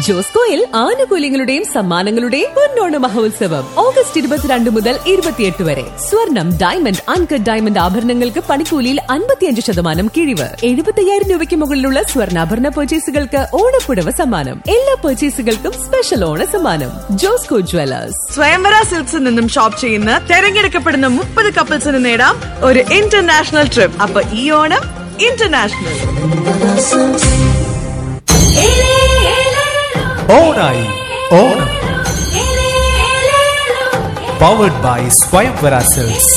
ജോസ്കോയിൽ ആനുകൂല്യങ്ങളുടെയും സമ്മാനങ്ങളുടെയും പൊന്നോണ മഹോത്സവം ഓഗസ്റ്റ് 22 മുതൽ 28 വരെ. സ്വർണം, ഡയമണ്ട്, അൺകട്ട് ഡയമണ്ട് ആഭരണങ്ങൾക്ക് പണിക്കൂലിയിൽ 55% കിഴിവ്. 75,000 രൂപയ്ക്ക് മുകളിലുള്ള സ്വർണ്ണാഭരണ പർച്ചേസുകൾക്ക് ഓണപ്പുടവ സമ്മാനം. എല്ലാ പർച്ചേസുകൾക്കും സ്പെഷ്യൽ ഓണ സമ്മാനം. ജോസ്കോ ജ്വല്ലേഴ്സ്. സ്വയംവര സിൽക്സിൽ നിന്നും ഷോപ്പ് ചെയ്യുന്ന തെരഞ്ഞെടുക്കപ്പെടുന്ന 30 കപ്പിൾസിന് നേടാം ഒരു ഇന്റർനാഷണൽ ട്രിപ്പ്. അപ്പൊ ഈ ഓണം ഇന്റർനാഷണൽ. ഓണായി ഓണം പവർഡ് ബൈ സ്വയംവര സിൽക്സ്.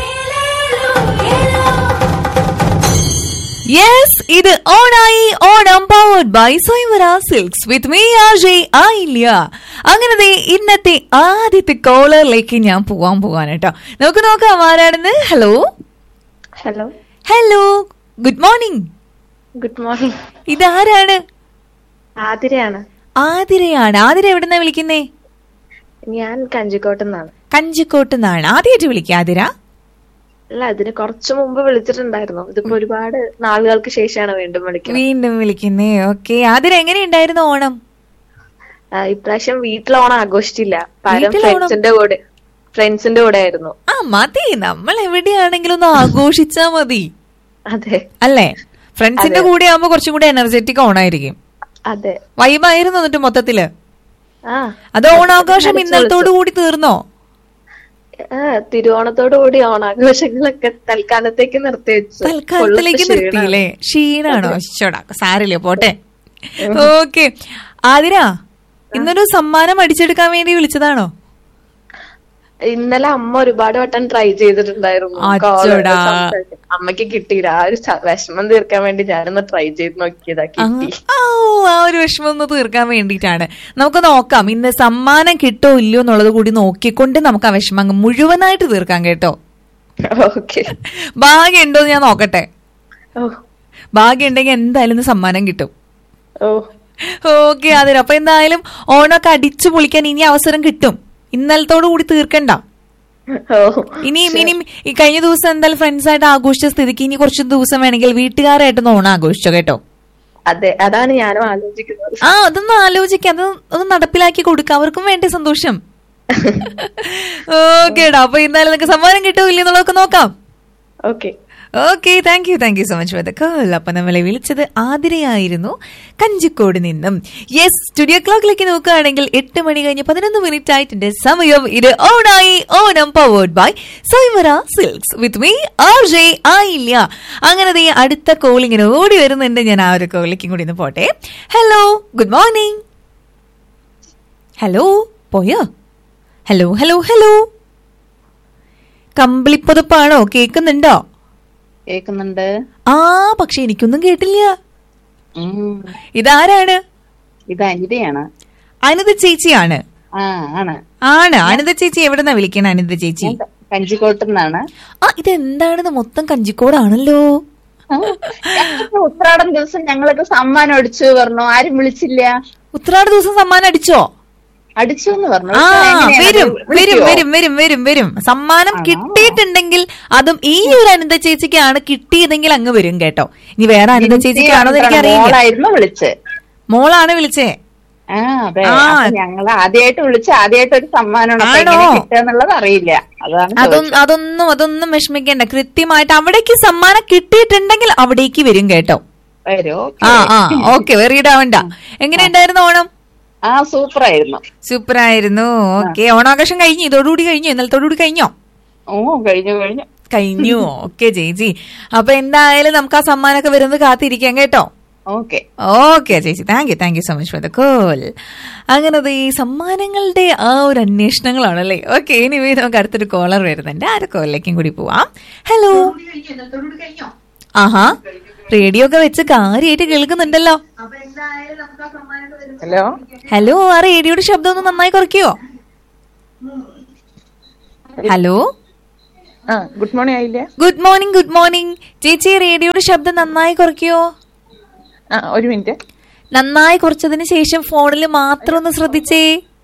യെസ്, ഇത് ഓണായി ഓണം പവർഡ് ബൈ സ്വയംവര silks with me RJ Ayilya. അങ്ങനെ ഇന്നത്തെ ആദ്യത്തെ കോളറിലേക്ക് ഞാൻ പോവാൻ കേട്ടോ. നമുക്ക് നോക്കാം ആരാണെന്ന്. Hello hello hello, good morning. Good morning. ഇതാരാണ്? ആതിരയാണ്. ആതിരയാണ്. ആതിര എവിടുന്നാ വിളിക്കുന്നേ? ഞാൻ കഞ്ചിക്കോട്ടുന്നാണ്. കഞ്ചിക്കോട്ടുന്നാണ്. ആദ്യമായിട്ട് വിളിക്കുക ആതിര? അല്ല, അതിന് കുറച്ചു മുമ്പ് വിളിച്ചിട്ടുണ്ടായിരുന്നു. ഇതിപ്പോ ഒരുപാട് നാളുകൾക്ക് ശേഷമാണ് വീണ്ടും വിളിക്കുന്നേ. ഓക്കെ, ആതിര എങ്ങനെയുണ്ടായിരുന്നു ഓണം? ഇപ്രാവശ്യം വീട്ടിൽ ഓണം ആഘോഷിച്ചില്ല. ഫ്രണ്ട്സിന്റെ കൂടെ ആയിരുന്നു. ആ മതി, നമ്മൾ എവിടെയാണെങ്കിലും ഒന്ന് ആഘോഷിച്ചാ മതി. അതെ അല്ലേ? ഫ്രണ്ട്സിന്റെ കൂടെ ആവുമ്പോ കുറച്ചും കൂടി എനർജറ്റിക് ഓണായിരിക്കും. അതെ, വൈബായിരുന്നു. എന്നിട്ട് മൊത്തത്തില് അത് ഓണാഘോഷം ഇന്നലത്തോടു കൂടി തീർന്നോ? തിരുവോണത്തോടു കൂടി ഓണാഘോഷങ്ങളൊക്കെ തൽക്കാലത്തേക്ക് നിർത്തിയില്ലേ? ക്ഷീണാണോ? സാരില്ല, പോട്ടെ. ഓക്കെ ആതിര, ഇന്നൊരു സമ്മാനം അടിച്ചെടുക്കാൻ വേണ്ടി വിളിച്ചതാണോ? ഇന്നലെ അമ്മ ഒരുപാട് വട്ടം ട്രൈ ചെയ്തിട്ടുണ്ടായിരുന്നു. അമ്മയ്ക്ക് കിട്ടിയില്ല. ആ ഒരു വിഷമം തീർക്കാൻ വേണ്ടി ഞാനൊന്ന് ട്രൈ ചെയ്ത് നോക്കിയതാ. കിട്ടി. ആ ഒരു വിഷമം ഒന്ന് തീർക്കാൻ വേണ്ടിയിട്ടാണ്. നമുക്ക് നോക്കാം ഇന്ന് സമ്മാനം കിട്ടോ ഇല്ലയോ എന്നുള്ളത് കൂടി നോക്കിക്കൊണ്ട് നമുക്ക് ആ വിഷമം മുഴുവനായിട്ട് തീർക്കാം കേട്ടോ. ഓക്കെ, ഭാഗ്യം ഉണ്ടോ ഞാൻ നോക്കട്ടെ. ഭാഗ്യം ഉണ്ടെങ്കിൽ എന്തായാലും ഇന്ന് സമ്മാനം കിട്ടും. ഓക്കെ അതിന് അപ്പൊ എന്തായാലും ഓണമൊക്കെ അടിച്ചു പൊളിക്കാൻ ഇനി അവസരം കിട്ടും. ഇന്നലത്തോടു കൂടി തീർക്കണ്ട. ഇനിയും ഈ കഴിഞ്ഞ ദിവസം എന്തായാലും ഫ്രണ്ട്സ് ആയിട്ട് ആഘോഷിച്ച സ്ഥിതിക്ക് ഇനി കുറച്ച് ദിവസം വേണമെങ്കിൽ വീട്ടുകാരായിട്ടൊന്ന് ഓണം ആഘോഷിച്ചോ കേട്ടോ. അതെ, അതാണ് ഞാനും ആലോചിക്കുന്നത്. അതൊന്ന് ആലോചിക്കാം, അത് നടപ്പിലാക്കി കൊടുക്കാം, അവർക്കും വേണ്ട സന്തോഷം. ഓക്കേടാ, അപ്പൊ എന്തായാലും നിങ്ങൾക്ക് സമ്മാനം കിട്ടോ ഇല്ലെന്നുള്ളതൊക്കെ നോക്കാം. Okay okay, thank you so much for the call. അപ്പൊ നമ്മളെ വിളിച്ചത് ആതിരയായിരുന്നു കഞ്ചിക്കോട് നിന്നും. യെസ്, സ്റ്റുഡിയോ ക്ലോക്കിലേക്ക് നോക്കുകയാണെങ്കിൽ 8 മണി കഴിഞ്ഞ് 11 മിനിറ്റ് ആയിട്ടുണ്ട് സമയം. ഇത് ഓണായി ഓണം പവേർഡ് ബൈ സ്വയംവര silks with me RJ Ayilya. അങ്ങനെ അടുത്ത കോളിങ്ങിന് ഓടി വരുന്നുണ്ട്. ഞാൻ ആ ഒരു കോളിലേക്കും കൂടി ഒന്ന് പോട്ടെ. Hello, good morning. ഹലോ, പോയോ? Hello hello hello, കമ്പിളിപ്പുതപ്പാണോ? കേൾക്കുന്നുണ്ടോ? കേക്കുന്നുണ്ട്. പക്ഷെ എനിക്കൊന്നും കേട്ടില്ല. ഇതാരാണ്? ഇത് അനിതയാണ്. അനിത ചേച്ചിയാണ്? ആണ്. അനിത ചേച്ചി എവിടെന്നാ വിളിക്കണ? അനിത ചേച്ചി കഞ്ചിക്കോട്ടുന്നാണ്. ഇതെന്താണെന്ന് മൊത്തം കഞ്ചിക്കോടാണല്ലോ. ഉത്രാടം ദിവസം ഞങ്ങളൊക്കെ സമ്മാനം അടിച്ചു പറഞ്ഞു. ആരും വിളിച്ചില്ല. ഉത്രാട ദിവസം സമ്മാനം അടിച്ചോ? അടിച്ചു എന്ന് പറഞ്ഞു. വരും. സമ്മാനം കിട്ടിയിട്ടുണ്ടെങ്കിൽ അതും ഈ ഒരു അനിത ചേച്ചിക്കാണ് കിട്ടിയതെങ്കിൽ അങ്ങ് വരും കേട്ടോ. ഇനി വേറെ അനിത ചേച്ചിക്കാണോ എനിക്ക് അറിയില്ല. മോളാണ് വിളിച്ചേ. ഞങ്ങൾ ആദ്യമായിട്ട് ആദ്യമായിട്ട് ഒരു സമ്മാനമാണ് കിട്ടുക അറിയില്ല. അതൊന്നും വിഷമിക്കേണ്ട. കൃത്യമായിട്ട് അവിടേക്ക് സമ്മാനം കിട്ടിയിട്ടുണ്ടെങ്കിൽ അവിടേക്ക് വരും കേട്ടോ. ഓക്കെ, വെറിയിടാവണ്ട. എങ്ങനെയുണ്ടായിരുന്നു ഓണം? സൂപ്പറായിരുന്നു. ഓക്കെ, ഓണാഘോഷം കഴിഞ്ഞു. ഇതോടുകൂടി കഴിഞ്ഞു? ഇന്നലത്തോടുകൂടി കഴിഞ്ഞോ? കഴിഞ്ഞു. ഓക്കെ ചേച്ചി, അപ്പൊ എന്തായാലും നമുക്ക് ആ സമ്മാനമൊക്കെ വരുന്നത് കാത്തിരിക്കാം കേട്ടോ. ഓക്കെ ചേച്ചി, thank you so much for the call. അങ്ങനെ ഈ സമ്മാനങ്ങളുടെ ആ ഒരു അന്വേഷണങ്ങളാണല്ലേ. ഓക്കെ, ഇനി നമുക്ക് അടുത്തൊരു കോളർ വരുന്നുണ്ട്. ആ ഒരു കോളിലേക്കും കൂടി പോവാം. ഹലോ. റേഡിയോ ഒക്കെ വെച്ച് കാര്യമായിട്ട് കേൾക്കുന്നുണ്ടല്ലോ. ഹലോ, ആ റേഡിയോയുടെ ശബ്ദം ഒന്ന് നന്നായി കുറയ്ക്കോ? ഹലോ, ഗുഡ് മോർണിംഗ് ചേച്ചി. റേഡിയോയുടെ ശബ്ദം നന്നായി കുറയ്ക്കോ? ഒരു മിനിറ്റ്. നന്നായി കുറച്ചതിന് ശേഷം ഫോണിൽ മാത്രം ഒന്ന് ശ്രദ്ധിച്ചേ.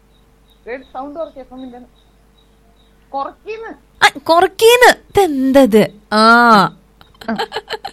കുറയ്ക്കീന്ന് ഇതെന്തത്?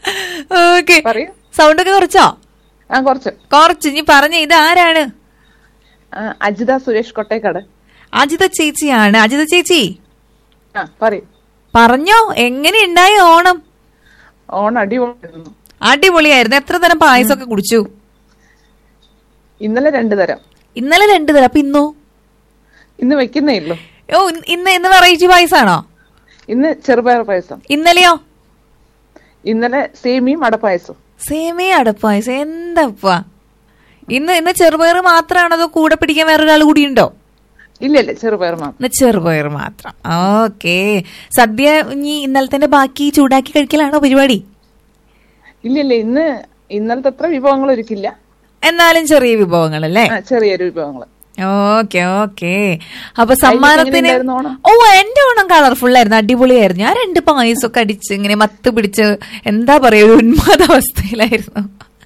ഓക്കെ, സൗണ്ട് ഒക്കെ കുറച്ചോ? കുറച്ച്. ഇനി പറഞ്ഞ ഇത് ആരാണ്? അജിത സുരേഷ് കൊട്ടേക്കാട്. അജിത ചേച്ചിയാണ്. അജിത ചേച്ചി പറയൂ. പറഞ്ഞോ, എങ്ങനെയുണ്ടായി ഓണം? ഓണം അടിപൊളിയായിരുന്നു. അടിപൊളിയായിരുന്നു. എത്ര തരം പായസമൊക്കെ കുടിച്ചു? ഇന്നലെ 2 തരം. ഇന്നലെ 2 തരം. അപ്പൊ ഇന്നോ? ഇന്ന് വെക്കുന്നേ ഉള്ളൂ. ഓ, ഇന്ന് വെറൈറ്റി പായസാണോ? ഇന്ന് ചെറുപയർ പായസം. ഇന്നലെയോ? ഇന്നലെ സേമിയും അടപ്പായസം. സേമിയ അടപ്പായസം. എന്താപ്പാ, ഇന്ന് ചെറുപയർ മാത്രമാണോ അതോ കൂടെ പിടിക്കാൻ വേറൊരാൾ കൂടി ഉണ്ടോ? ഇല്ല, ചെറുപയർ മാത്രം. ചെറുപയർ മാത്രം. ഓക്കെ. സദ്യ ഇനി ഇന്നലത്തെ ബാക്കി ചൂടാക്കി കഴിക്കലാണോ പരിപാടി? ഇല്ല, ഇന്നലത്തെ അത്ര വിഭവങ്ങൾ ഒരുക്കില്ല, എന്നാലും ചെറിയ വിഭവങ്ങൾ അല്ലേ? ചെറിയൊരു വിഭവങ്ങൾ. ഓക്കെ. അപ്പൊ സമ്മാനത്തിന് എന്റെ ഓണം കളർഫുൾ ആയിരുന്നു, അടിപൊളിയായിരുന്നു. ഞാൻ 2 പായസമൊക്കെ അടിച്ച് ഇങ്ങനെ മത്ത് പിടിച്ച് എന്താ പറയാ, ഒരു ഉന്മാദാവസ്ഥയിലായിരുന്നു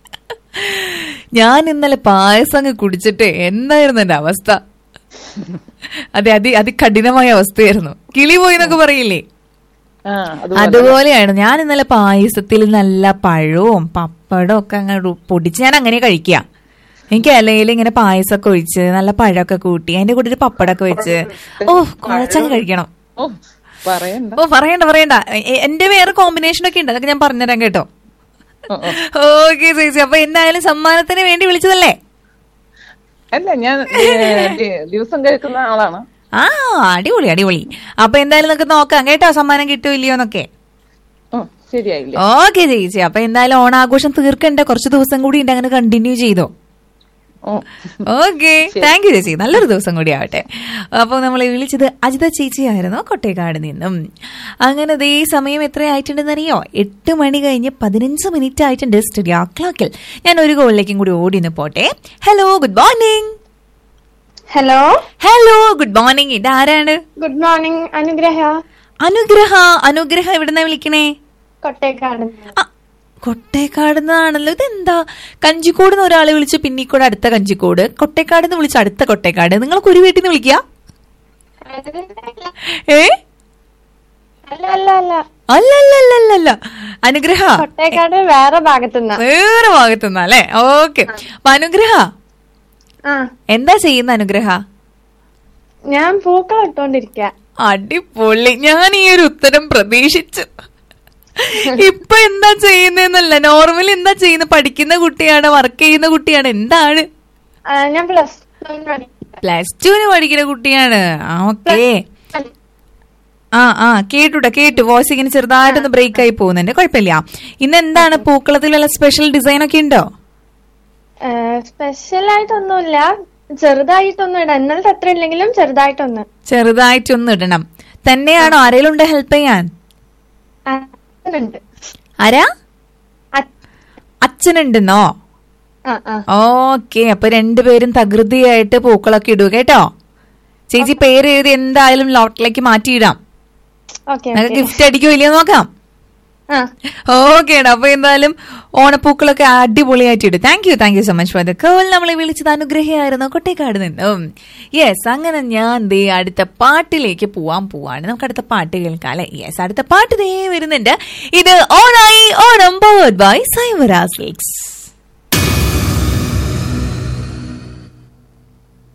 ഞാൻ. ഇന്നലെ പായസം അങ്ങ് കുടിച്ചിട്ട് എന്തായിരുന്നു എന്റെ അവസ്ഥ? അതെ, അതികഠിനമായ അവസ്ഥയായിരുന്നു. കിളി പോയി എന്നൊക്കെ പറയില്ലേ, അതുപോലെയാണ്. ഞാൻ ഇന്നലെ പായസത്തിൽ നല്ല പഴവും പപ്പടവും ഒക്കെ അങ്ങ് പൊടിച്ച് ഞാൻ അങ്ങനെ കഴിക്കുക. എനിക്ക് ഇലയിൽ ഇങ്ങനെ പായസമൊക്കെ ഒഴിച്ച് നല്ല പഴമൊക്കെ കൂട്ടി അതിന്റെ കൂടെ ഒരു പപ്പടമൊക്കെ വെച്ച് കുഴച്ചങ്ങ് കഴിക്കണം. പറയണ്ട. എന്റെ വേറെ കോമ്പിനേഷൻ ഒക്കെ ഉണ്ട്, അതൊക്കെ ഞാൻ പറഞ്ഞുതരാം കേട്ടോ. ഓക്കെ ചേച്ചി, അപ്പൊ എന്തായാലും സമ്മാനത്തിന് വേണ്ടി വിളിച്ചതല്ലേ? അല്ല, ഞാൻ ദിവസം കേൾക്കുന്ന ആളാണ്. അടിപൊളി. അപ്പൊ എന്തായാലും നമുക്ക് നോക്കാം കേട്ടോ, സമ്മാനം കിട്ടുമോ ഇല്ലയോ എന്നൊക്കെ. ശരിയായില്ലേ? ഓക്കെ ചേച്ചി, അപ്പൊ എന്തായാലും ഓണാഘോഷം തീർക്കണ്ടേ, കുറച്ച് ദിവസം കൂടി ഉണ്ട്, അങ്ങനെ കണ്ടിന്യൂ ചെയ്തോ. ഓക്കെ, താങ്ക് യു ചേച്ചി, നല്ലൊരു ദിവസം കൂടി ആവട്ടെ. അപ്പൊ നമ്മളെ വിളിച്ചത് അജിത ചേച്ചി ആയിരുന്നു, കൊട്ടേക്കാട് നിന്നും. അങ്ങനെ ദേ സമയം എത്ര ആയിട്ടുണ്ടെന്നറിയോ? 8 മണി കഴിഞ്ഞ് 15 മിനിറ്റ് ആയിട്ടുണ്ട് സ്റ്റുഡിയോ ക്ലോക്കിൽ. ഞാൻ ഒരു കോളിലേക്കും കൂടി ഓടി ഒന്ന് പോട്ടെ. Hello, good morning. Hello, good morning. ഇതാരാണ്? ഗുഡ് മോർണിംഗ്, അനുഗ്രഹ എവിടുന്നാ വിളിക്കണേ? കൊട്ടേക്കാടുന്നാണല്ലോ. ഇതെന്താ, കഞ്ചിക്കോട് നിന്ന് ഒരാളെ വിളിച്ചു, പിന്നീക്കൂടെ അടുത്ത കഞ്ചിക്കോട്, കൊട്ടേക്കാട് നിന്ന് വിളിച്ചു അടുത്ത കൊട്ടേക്കാട്. നിങ്ങൾക്ക് ഒരു വീട്ടിൽ നിന്ന് വിളിക്കുക? അല്ല അനുഗ്രഹ, കൊട്ടേക്കാട് വേറെ ഭാഗത്തുനിന്നാ അല്ലേ? ഓക്കെ. അപ്പൊ അനുഗ്രഹ എന്താ ചെയ്യുന്ന? അനുഗ്രഹ, ഞാൻ പൂക്കൾ ഇട്ടോണ്ടിരിക്ക. അടിപൊളി. ഞാൻ ഈ ഒരു ഉത്തരം പ്രതീക്ഷിച്ചു. ഇപ്പൊ എന്താ ചെയ്യുന്നല്ല, നോർമലി എന്താ ചെയ്യുന്ന? പഠിക്കുന്ന കുട്ടിയാണ്, വർക്ക് ചെയ്യുന്ന കുട്ടിയാണ്, എന്താണ്? ഞാൻ +2 പഠിക്കുന്ന കുട്ടിയാണ്. ഓക്കെ. കേട്ടു. വോയിസ് ഇങ്ങനെ ചെറുതായിട്ടൊന്ന് ബ്രേക്ക് ആയി പോകുന്നുണ്ട്, കുഴപ്പമില്ല. ഇന്ന് എന്താണ് പൂക്കളത്തിലുള്ള സ്പെഷ്യൽ ഡിസൈൻ ഒക്കെ ഉണ്ടോ? സ്പെഷ്യൽ ആയിട്ടൊന്നുമില്ല, ചെറുതായിട്ടൊന്നും ഇടാം. ഇന്നലത്തെ അത്ര ഇല്ലെങ്കിലും ചെറുതായിട്ടൊന്നും ഇടണം. തന്നെയാണോ? ആരെങ്കിലും ഉണ്ട് ഹെൽപ്പ് ചെയ്യാൻ? ആരാ? അച്ഛനുണ്ടെന്നോ? ഓക്കെ. അപ്പൊ 2 പേരും തകൃതിയായിട്ട് പൂക്കളൊക്കെ ഇടുക കേട്ടോ. ചേച്ചി പേര് എഴുതി എന്തായാലും ലോട്ടിലേക്ക് മാറ്റിയിടാം. ഗിഫ്റ്റ് അടിക്കോ ഇല്ലയോ നോക്കാം. ഓക്കെ. അപ്പൊ എന്തായാലും ഓണപ്പൂക്കളൊക്കെ അടിപൊളിയായിട്ട് ഇടും. Thank you so much for the call. നമ്മളെ വിളിച്ചത് അനുഗ്രഹയായിരുന്നു, കൊട്ടേക്കാട് നിന്നും. യെസ്, അങ്ങനെ ഞാൻ ദേ അടുത്ത പാട്ടിലേക്ക് പോവാണ്. നമുക്ക് അടുത്ത പാട്ട് കേൾക്കാം അല്ലെ? യെസ്, അടുത്ത പാട്ട് ദേ വരുന്നുണ്ട്. ഇത് ഓണായി ഓണം പവർഡ് ബൈ സ്വയംവര സിൽക്സ്.